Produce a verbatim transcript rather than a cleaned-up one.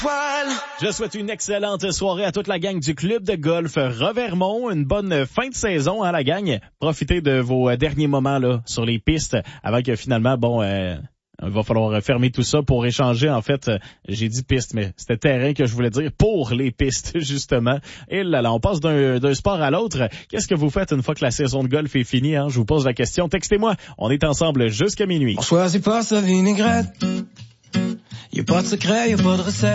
Je souhaite une excellente soirée à toute la gang du club de golf Revermont. Une bonne fin de saison, hein, la gang. Profitez de vos derniers moments là sur les pistes avant que finalement, bon, euh, il va falloir fermer tout ça pour échanger. En fait, j'ai dit piste, mais c'était terrain que je voulais dire pour les pistes, justement. Et là, là, on passe d'un, d'un sport à l'autre. Qu'est-ce que vous faites une fois que la saison de golf est finie, hein? Je vous pose la question. Textez-moi. On est ensemble jusqu'à minuit. On choisit pas sa vinaigrette. Y'a pas de secret, y'a pas de recette.